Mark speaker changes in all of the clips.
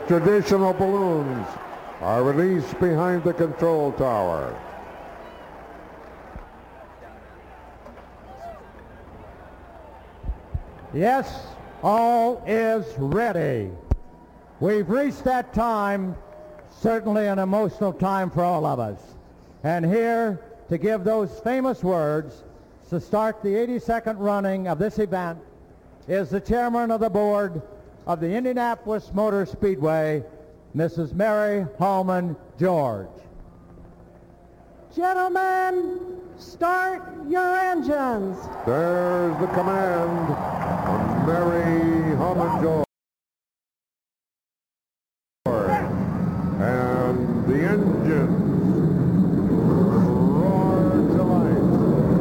Speaker 1: traditional balloons are released behind the control tower.
Speaker 2: Yes, all is ready. We've reached that time, certainly an emotional time for all of us. And here to give those famous words to start the 82nd running of this event is the chairman of the board of the Indianapolis Motor Speedway, Mrs. Mary Holman George.
Speaker 3: Gentlemen, start your engines.
Speaker 1: There's the command from Mary Holman George. And the engines roar to life.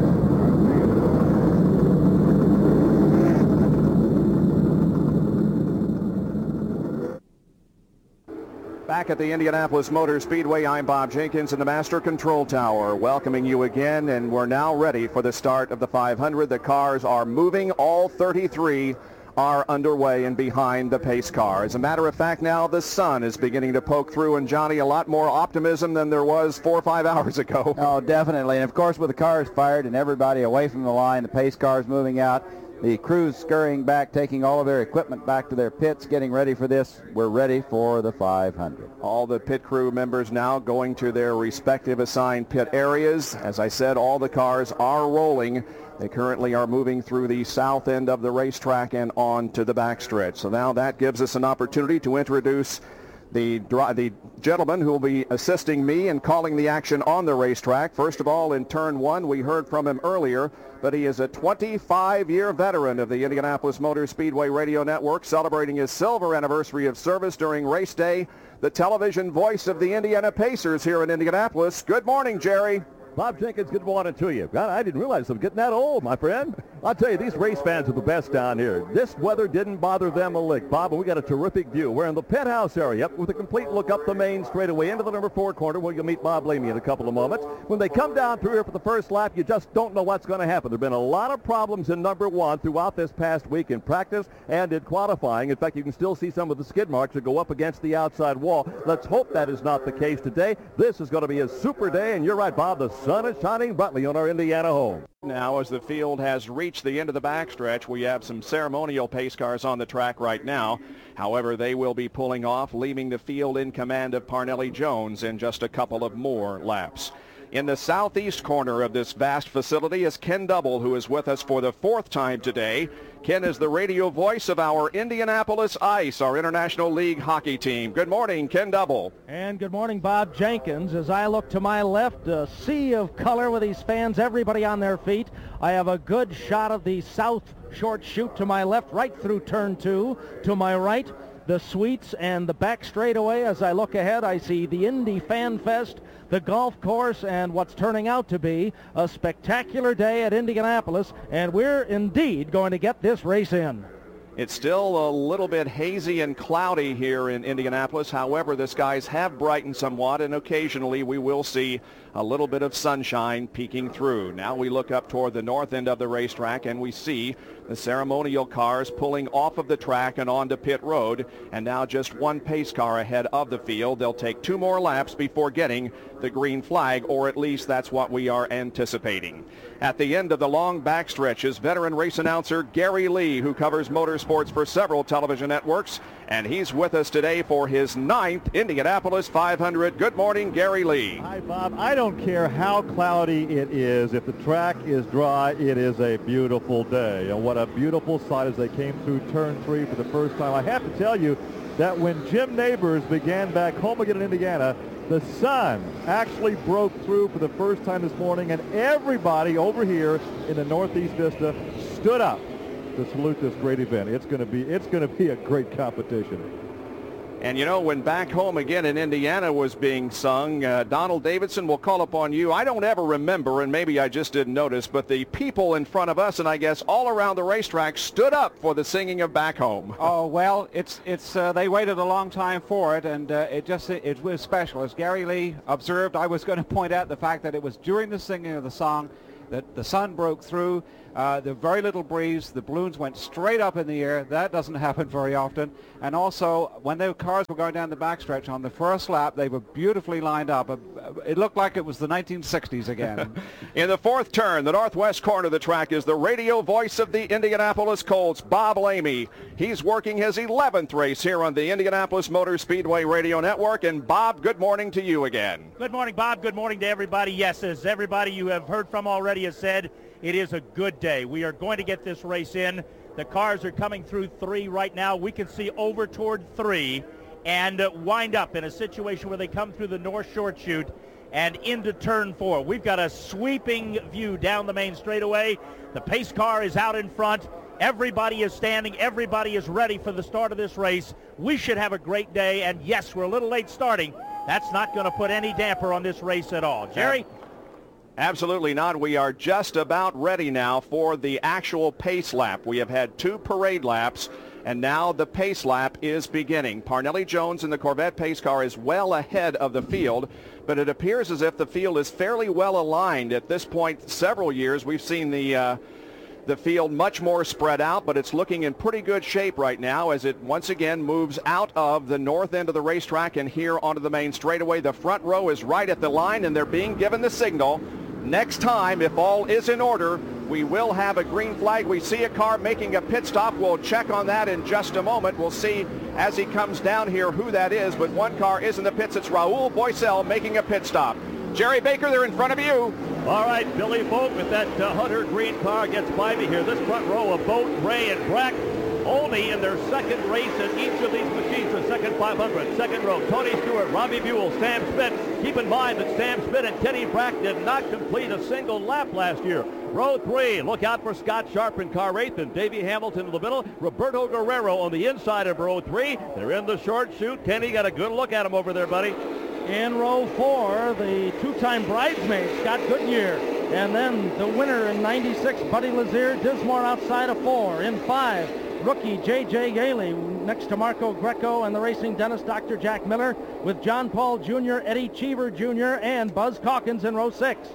Speaker 4: Back at the Indianapolis Motor Speedway, I'm Bob Jenkins in the Master Control Tower, welcoming you again, and we're now ready for the start of the 500. The cars are moving. All 33 are underway and behind the pace car. As a matter of fact, now the sun is beginning to poke through, and Johnny, a lot more optimism than there was 4 or 5 hours ago.
Speaker 5: Oh, definitely. And of course, with the cars fired and everybody away from the line, the pace cars moving out, the crews scurrying back, taking all of their equipment back to their pits, getting ready for this. We're ready for the 500.
Speaker 4: All the pit crew members now going to their respective assigned pit areas. As I said, all the cars are rolling. They currently are moving through the south end of the racetrack and on to the backstretch. So now that gives us an opportunity to introduce the gentleman who will be assisting me in calling the action on the racetrack. First of all, in turn one, we heard from him earlier, but he is a 25-year veteran of the Indianapolis Motor Speedway Radio Network, celebrating his silver anniversary of service during race day. The television voice of the Indiana Pacers here in Indianapolis. Good morning, Jerry.
Speaker 6: Bob Jenkins, good morning to you. God, I didn't realize I'm getting that old, my friend. I'll tell you, these race fans are the best down here. This weather didn't bother them a lick, Bob, and we got a terrific view. We're in the penthouse area, up with a complete look up the main straightaway into the number 4 corner, where you'll meet Bob Lamy in a couple of moments. When they come down through here for the first lap, you just don't know what's going to happen. There have been a lot of problems in number 1 throughout this past week in practice and in qualifying. In fact, you can still see some of the skid marks that go up against the outside wall. Let's hope that is not the case today. This is going to be a super day, and you're right, Bob, the sun is shining brightly on our Indiana home.
Speaker 4: Now, as the field has reached the end of the backstretch, we have some ceremonial pace cars on the track right now. However, they will be pulling off, leaving the field in command of Parnelli Jones in just a couple of more laps. In the southeast corner of this vast facility is Ken Double, who is with us for the 4th time today. Ken is the radio voice of our Indianapolis Ice, our International League hockey team. Good morning, Ken Double.
Speaker 2: And good morning, Bob Jenkins. As I look to my left, a sea of color with these fans, everybody on their feet. I have a good shot of the south short chute to my left, right through turn 2. To my right, the suites and the back straightaway. As I look ahead, I see the Indy Fan Fest, the golf course, and what's turning out to be a spectacular day at Indianapolis, and we're indeed going to get this race in.
Speaker 4: It's still a little bit hazy and cloudy here in Indianapolis. However, the skies have brightened somewhat, and occasionally we will see a little bit of sunshine peeking through. Now we look up toward the north end of the racetrack, and we see the ceremonial cars pulling off of the track and onto pit road, and now just one pace car ahead of the field. They'll take 2 more laps before getting the green flag, or at least that's what we are anticipating. At the end of the long backstretch is veteran race announcer Gary Lee, who covers motorsports for several television networks, and he's with us today for his 9th Indianapolis 500. Good morning, Gary Lee.
Speaker 6: Hi, Bob. I don't care how cloudy it is. If the track is dry, it is a beautiful day. And what a beautiful sight as they came through turn 3 for the first time. I have to tell you that when Jim Neighbors began back home again in Indiana, the sun actually broke through for the first time this morning, and everybody over here in the Northeast Vista stood up to salute this great event. It's going to be a great competition.
Speaker 4: And you know, when Back Home Again in Indiana was being sung, Donald Davidson, will call upon you. I don't ever remember, and maybe I just didn't notice, but the people in front of us, and I guess all around the racetrack, stood up for the singing of Back Home.
Speaker 7: Oh, well, it's they waited a long time for it, and it was special. As Gary Lee observed, I was going to point out the fact that it was during the singing of the song that the sun broke through. There was very little breeze. The balloons went straight up in the air. That doesn't happen very often. And also, when the cars were going down the backstretch on the first lap, they were beautifully lined up. It looked like it was the 1960s again.
Speaker 4: In the fourth turn, the northwest corner of the track is the radio voice of the Indianapolis Colts, Bob Lamy. He's working his 11th race here on the Indianapolis Motor Speedway Radio Network. And Bob, good morning to you again.
Speaker 8: Good morning, Bob. Good morning to everybody. Yes, as everybody you have heard from already has said, it is a good day. We are going to get this race in. The cars are coming through 3 right now. We can see over toward 3 and wind up in a situation where they come through the North Short Chute and into turn 4. We've got a sweeping view down the main straightaway. The pace car is out in front. Everybody is standing. Everybody is ready for the start of this race. We should have a great day. And yes, we're a little late starting. That's not going to put any damper on this race at all. Jerry?
Speaker 4: Absolutely not. We are just about ready now for the actual pace lap. We have had 2 parade laps, and now the pace lap is beginning. Parnelli Jones in the Corvette pace car is well ahead of the field, but it appears as if the field is fairly well aligned. At this point, several years, we've seen the field much more spread out, but it's looking in pretty good shape right now as it once again moves out of the north end of the racetrack and here onto the main straightaway. The front row is right at the line, and they're being given the signal. Next time, if all is in order, we will have a green flag. We see a car making a pit stop. We'll check on that in just a moment. We'll see as he comes down here who that is, but one car is in the pits. It's Raul Boesel making a pit stop. Jerry Baker, they're in front of you.
Speaker 2: All right, Billy Vogt with that Hunter green car gets by me here. This front row of Vogt, Ray, and Brack only in their second race in each of these machines, the second 500. Second row, Tony Stewart, Robbie Buell, Sam Schmidt. Keep in mind that Sam Schmidt and Kenny Brack did not complete a single lap last year. Row 3, look out for Scott Sharp in car 8, and Davey Hamilton in the middle. Roberto Guerrero on the inside of row 3. They're in the short chute. Kenny, got a good look at him over there, buddy.
Speaker 9: In row 4, the 2-time bridesmaid, Scott Goodyear. And then the winner in 96, Buddy Lazier. Dismore outside of 4. In 5, rookie J.J. Yaley next to Marco Greco and the racing dentist Dr. Jack Miller, with John Paul Jr., Eddie Cheever Jr., and Buzz Calkins in row 6.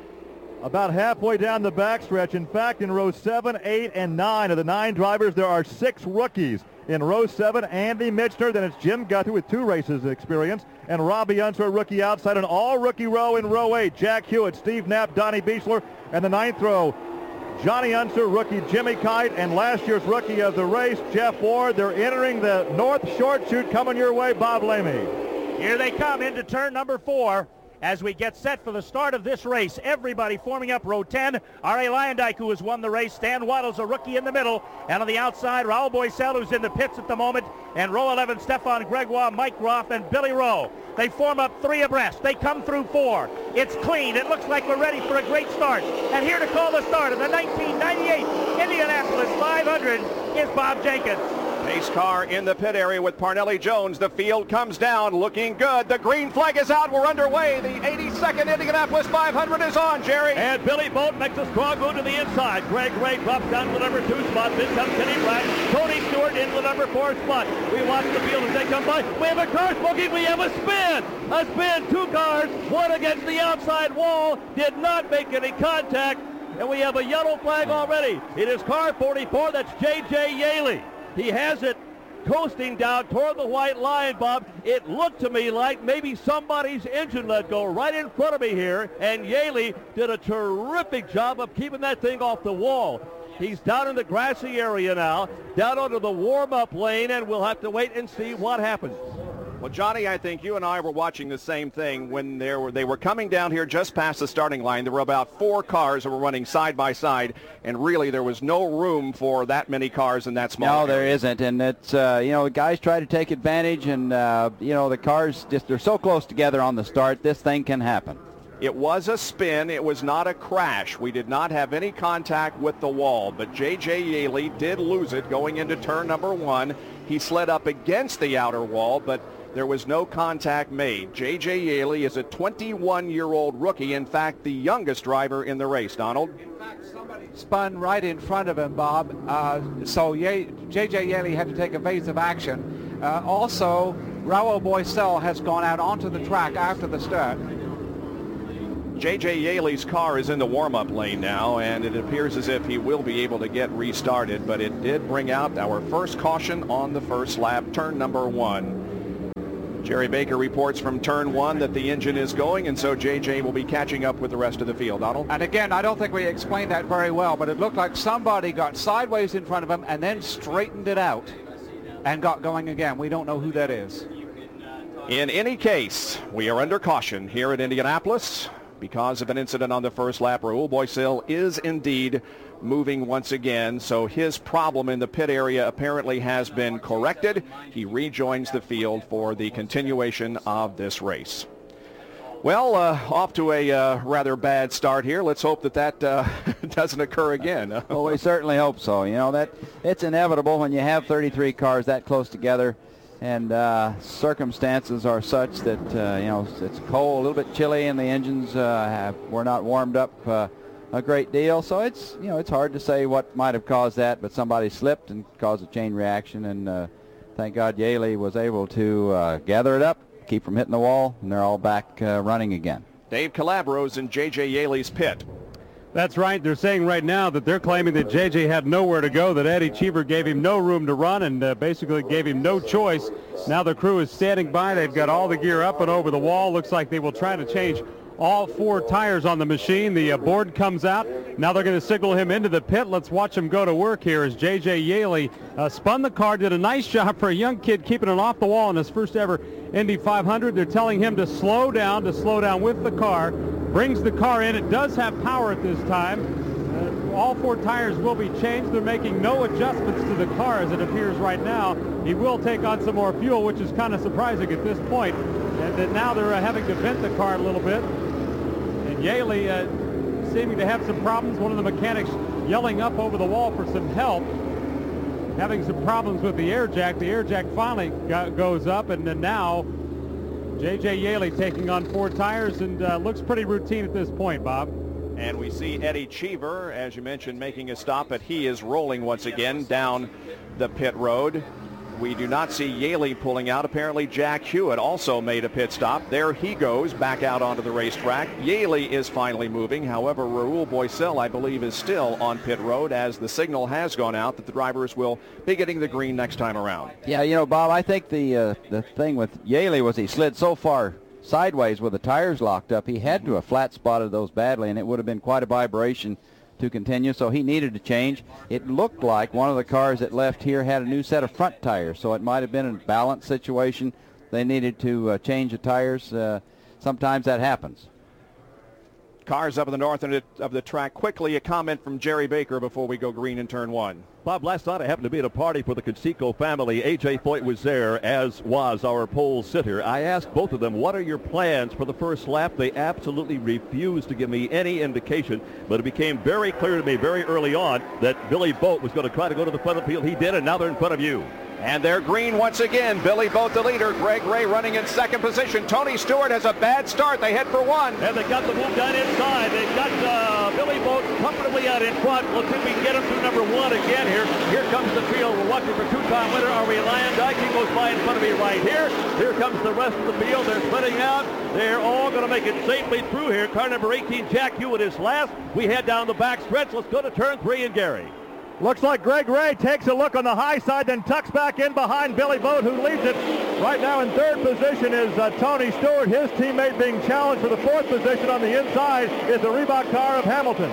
Speaker 6: About halfway down the backstretch. In fact, in row 7, 8, and 9 of the 9 drivers, there are 6 rookies. In row 7, Andy Michner, then it's Jim Guthrie with 2 races experience, and Robbie Unser, rookie outside. An all-rookie row in row 8, Jack Hewitt, Steve Knapp, Donnie Beechler, and the 9th row, Johnny Unser, rookie Jimmy Kite, and last year's rookie of the race, Jeff Ward. They're entering the North Short Chute. Coming your way, Bob Lamy.
Speaker 8: Here they come into turn number 4. As we get set for the start of this race, everybody forming up row 10. R.A. Lyondike, who has won the race. Stan Waddle's a rookie in the middle. And on the outside, Raul Boesel, who's in the pits at the moment. And row 11, Stefan Gregoire, Mike Groff, and Billy Rowe. They form up 3 abreast. They come through 4. It's clean. It looks like we're ready for a great start. And here to call the start of the 1998 Indianapolis 500 is Bob Jenkins.
Speaker 4: Pace car in the pit area with Parnelli Jones. The field comes down, looking good. The green flag is out. We're underway. The 82nd Indianapolis 500 is on, Jerry.
Speaker 2: And Billy Vogt makes a strong move to the inside. Greg Ray drops down to the number 2 spot. Then comes Kenny Brack. Tony Stewart into the number 4 spot. We watch the field as they come by. We have a car smoking. We have a spin. A spin. 2 cars. One against the outside wall. Did not make any contact. And we have a yellow flag already. It is car 44. That's J.J. Yaley. He has it coasting down toward the white line, Bob. It looked to me like maybe somebody's engine let go right in front of me here, and Yaley did a terrific job of keeping that thing off the wall. He's down in the grassy area now, down onto the warm-up lane, and we'll have to wait and see what happens.
Speaker 4: Well, Johnny, I think you and I were watching the same thing when they were coming down here just past the starting line. There were about 4 cars that were running side by side, and really there was no room for that many cars in that small area.
Speaker 5: No, there isn't, and it's, the guys try to take advantage, and, the cars they're so close together on the start, this thing can happen.
Speaker 4: It was a spin. It was not a crash. We did not have any contact with the wall, but J.J. Yaley did lose it going into turn number 1. He slid up against the outer wall, but there was no contact made. J.J. Yaley is a 21-year-old rookie, in fact, the youngest driver in the race. Donald?
Speaker 7: In fact, somebody spun right in front of him, Bob, so J.J. Yaley had to take evasive action. Also, Raul Boesel has gone out onto the track after the start.
Speaker 4: J.J. Yaley's car is in the warm-up lane now, and it appears as if he will be able to get restarted, but it did bring out our first caution on the first lap, turn number 1. Jerry Baker reports from turn 1 that the engine is going, and so J.J. will be catching up with the rest of the field. Donald?
Speaker 7: And again, I don't think we explained that very well, but it looked like somebody got sideways in front of him and then straightened it out and got going again. We don't know who that is.
Speaker 4: In any case, we are under caution here at Indianapolis because of an incident on the first lap. Raul Boesel is indeed moving once again, so his problem in the pit area apparently has been corrected. He rejoins the field for the continuation of this race. Well, off to a rather bad start here. Let's hope that doesn't occur again.
Speaker 5: Well, we certainly hope so. You know, that it's inevitable when you have 33 cars that close together, and circumstances are such that you know, it's cold, a little bit chilly, and the engines were not warmed up a great deal. So it's, you know, it's hard to say what might have caused that, but somebody slipped and caused a chain reaction, and thank God Yaley was able to gather it up, keep from hitting the wall, and they're all back running again.
Speaker 4: Dave Calabro's in J.J. Yaley's pit.
Speaker 10: That's right. They're saying right now that they're claiming that J.J. had nowhere to go, that Eddie Cheever gave him no room to run and basically gave him no choice. Now the crew is standing by. They've got all the gear up and over the wall. Looks like they will try to change all 4 tires on the machine. The board comes out. Now they're going to signal him into the pit. Let's watch him go to work here as J.J. Yaley spun the car, did a nice job for a young kid keeping it off the wall in his first ever Indy 500. They're telling him to slow down with the car. Brings the car in. It does have power at this time. All 4 tires will be changed. They're making no adjustments to the car as it appears right now. He will take on some more fuel, which is kind of surprising at this point. And that now they're having to vent the car a little bit. And Yaley seeming to have some problems. One of the mechanics yelling up over the wall for some help. Having some problems with the air jack. The air jack finally goes up, and then now J.J. Yaley taking on 4 tires, and looks pretty routine at this point, Bob.
Speaker 4: And we see Eddie Cheever, as you mentioned, making a stop, but he is rolling once again down the pit road. We do not see Yaley pulling out. Apparently Jack Hewitt also made a pit stop. There he goes back out onto the racetrack. Yaley is finally moving. However, Raul Boesel, I believe, is still on pit road as the signal has gone out that the drivers will be getting the green next time around.
Speaker 5: Yeah, you know, Bob, I think the thing with Yaley was he slid so far sideways with the tires locked up, he had to have flat spotted those badly, and it would have been quite a vibration to continue, so he needed to change. It looked like one of the cars that left here had a new set of front tires, so it might have been a balance situation. They needed to change the tires. Sometimes that happens.
Speaker 4: Cars up in the north end of the track. Quickly, a comment from Jerry Baker before we go green in turn 1.
Speaker 6: Bob, last night I happened to be at a party for the Conseco family. A.J. Foyt was there, as was our pole sitter. I asked both of them, what are your plans for the first lap? They absolutely refused to give me any indication, but it became very clear to me very early on that Billy Boat was going to try to go to the front of the field. He did, and now they're in front of you.
Speaker 4: And they're green once again. Billy Boat the leader. Greg Ray running in second position. Tony Stewart has a bad start. They head for 1.
Speaker 8: And they got the move down inside. They've got Billy Boat comfortably out in front. Let's see if we can get him through number 1 again here. Here comes the field. We're watching for 2-time winner. Are we Lion Dyke? He goes by in front of me right here. Here comes the rest of the field. They're splitting out. They're all going to make it safely through here. Car number 18, Jack Hewitt, is last. We head down the back stretch. Let's go to turn 3 and Gary.
Speaker 10: Looks like Greg Ray takes a look on the high side, then tucks back in behind Billy Boat, who leads it. Right now in third position is Tony Stewart. His teammate being challenged for the 4th position on the inside is the Reebok car of Hamilton.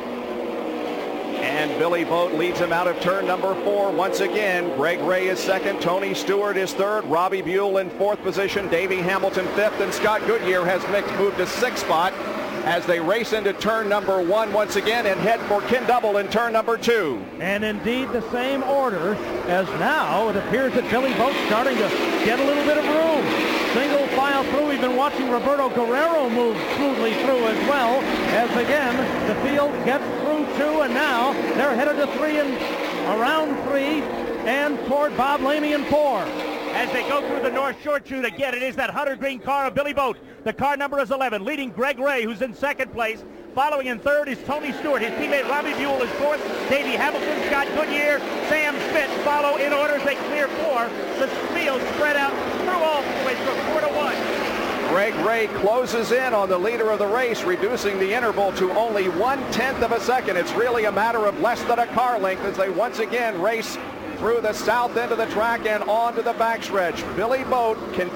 Speaker 4: And Billy Boat leads him out of turn number 4 once again. Greg Ray is second. Tony Stewart is third. Robbie Buell in 4th position. Davey Hamilton 5th. And Scott Goodyear has moved to 6th spot as they race into turn number 1 once again and head for Ken Double in turn number 2.
Speaker 2: And indeed the same order as now. It appears that Billy Boat's starting to get a little bit of room. Single file through. We've been watching Roberto Guerrero move smoothly through as well, as again the field gets through 2, and now they're headed to 3 and around 3 and toward Bob Lamey in 4.
Speaker 8: As they go through the North Short Chute again, it is that Hunter Green car of Billy Boat. The car number is 11, leading Greg Ray, who's in second place. Following in third is Tony Stewart. His teammate Robbie Buell is fourth. Davey Hamilton, Scott Goodyear, Sam Spitz follow in order as they clear 4. The field spread out through all the way from 4 to 1.
Speaker 4: Greg Ray closes in on the leader of the race, reducing the interval to only 1/10 of a second. It's really a matter of less than a car length as they once again race through the south end of the track and onto the backstretch. Billy Boat can